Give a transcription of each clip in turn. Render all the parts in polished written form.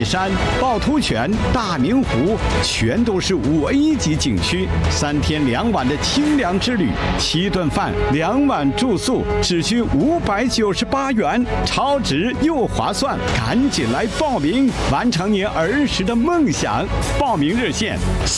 山、趵突泉、大明湖全都是5A 级景区，3天2晚的清凉之旅，7顿饭2晚住宿，只需598元，超值又划算，赶紧来报名，完成您儿时的梦想。报名热线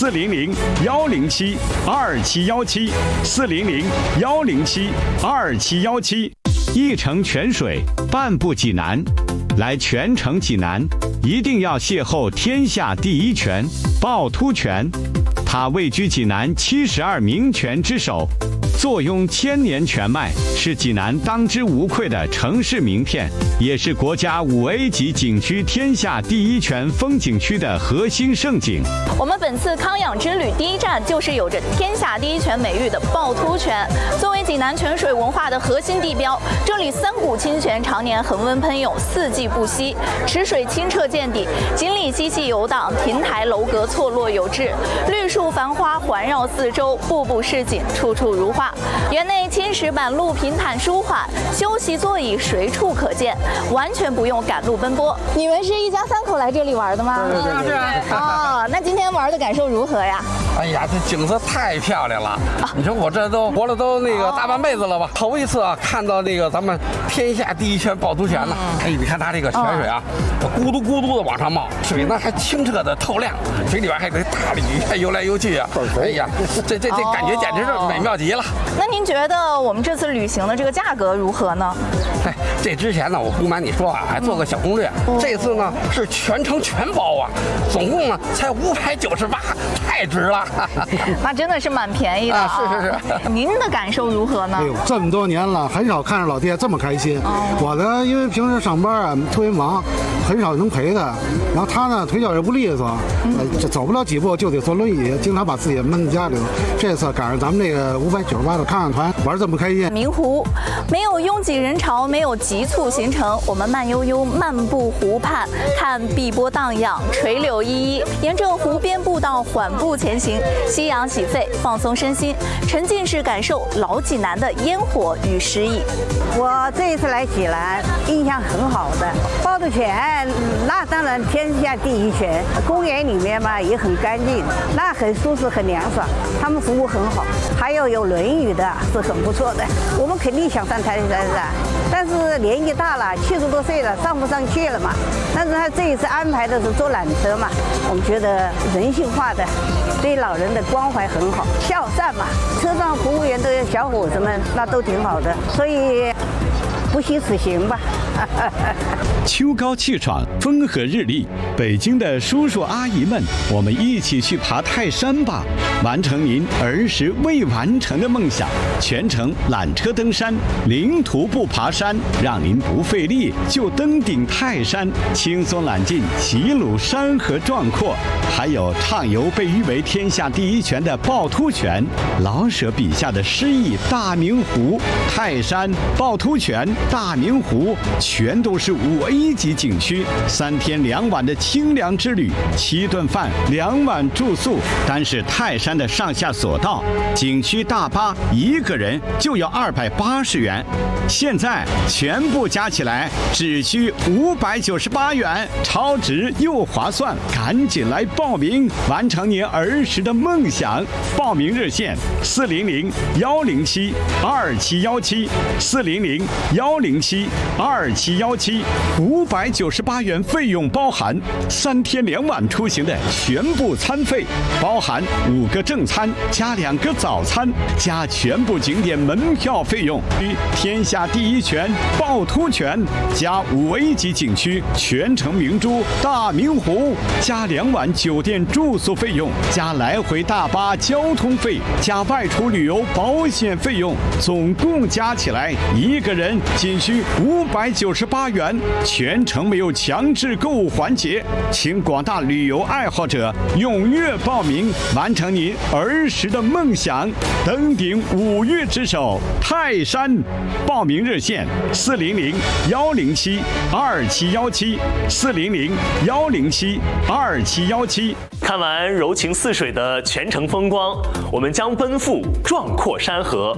400-107-2717，400-107-2717，一城泉水，半步济南。来全城济南，一定要邂逅天下第一泉——趵突泉。它位居济南72名泉之首，坐拥1000年泉脉，是济南当之无愧的城市名片，也是国家5A 级景区天下第一泉风景区的核心胜景。 我们本次康养之旅第一站就是有着天下第一泉美誉的趵突泉。作为济南泉水文化的核心地标，这里3股清泉常年恒温喷涌，4季不息，池水清澈见底，锦鲤嬉戏游荡，亭台楼阁错落有致，绿树繁花环绕四周，步步是景，处处如画。园内青石板路平坦舒缓，休息座椅随处可见，完全不用赶路奔波。你们是一家3口来这里玩的吗？ 是啊。 哦，那今天玩的感受如何呀？ 哎呀，这景色太漂亮了！你说我这都活了都大半辈子了吧？头一次啊看到咱们天下第一泉趵突泉呢。哎，你看它这个泉水啊，咕嘟咕嘟的往上冒，水呢还清澈的透亮，水里边还有大鲤鱼游来游去啊。哎呀，这感觉简直是美妙极了。 那您觉得我们这次旅行的这个价格如何呢？ 哎，这之前呢，我不瞒你说啊，还做个小攻略。这次呢是全程全包啊，总共呢才598，太值了。 那真的是蛮便宜的啊！ 是。 您的感受如何呢？ 哎呦，这么多年了，很少看着老爹这么开心。我呢，因为平时上班啊特别忙，很少能陪他。然后他呢腿脚也不利索，这走不了几步就得坐轮椅，经常把自己闷在家里头。这次赶上咱们这个598的康养团玩这么开心。 明湖没有拥挤人潮，没有急促行程，我们慢悠悠漫步湖畔，看碧波荡漾，垂柳依依，沿着湖边步道缓步前行，夕阳洗肺，放松身心，沉浸式感受老济南的烟火与诗意。 我这一次来济南，印象很好的趵突泉，那当然天下第一泉。公园里面嘛也很干净，那很舒适很凉爽，他们服务很好，还有轮椅的是很不错的。我们肯定想上泰山噻，但是年纪大了，70多岁了，上不上去了嘛。但是他这一次安排的是坐缆车嘛，我们觉得人性化的，对老人的关怀很好，孝善嘛。车上服务员的小伙子们那都挺好的，所以不虚此行吧。 秋高气爽，风和日丽，北京的叔叔阿姨们，我们一起去爬泰山吧，完成您儿时未完成的梦想。全程缆车登山，零徒步爬山，让您不费力就登顶泰山，轻松揽尽齐鲁山河壮阔。还有畅游被誉为天下第一泉的趵突泉，老舍笔下的诗意大明湖、泰山、趵突泉、大明湖全都是5A 级景区，3天2晚的清凉之旅，7顿饭2晚住宿。单是泰山的上下索道，景区大巴1个人就要280元，现在全部加起来只需598元，超值又划算，赶紧来报名，完成您儿时的梦想。报名热线400-107-2717，400-107-2717，598元费用包含3天2晚出行的全部餐费，包含5个正餐加2个早餐，加全部景点门票费用。天下第一泉趵突泉，加5A 级景区全城明珠大明湖，加2晚酒店住宿费用，加来回大巴交通费，加外出旅游保险费用，总共加起来1个人仅需598元，全程没有强制购物环节，请广大旅游爱好者踊跃报名，完成您儿时的梦想，登顶5岳之首泰山。报名热线400-107-2717，400-107-2717。 看完柔情似水的全城风光，我们将奔赴壮阔山河。